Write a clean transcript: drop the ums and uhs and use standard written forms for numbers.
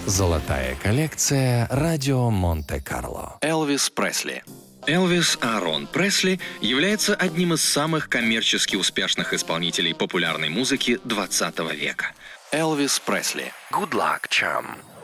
Золотая коллекция «Радио Монте-Карло». Элвис Пресли. Элвис Аарон Пресли является одним из самых коммерчески успешных исполнителей популярной музыки XX века. Элвис Пресли. Good luck, chum.